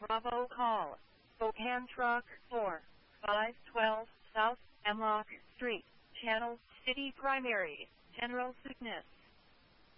Bravo call. Spokane Truck 4, 512 South Hemlock Street, Channel City Primary, General Sickness.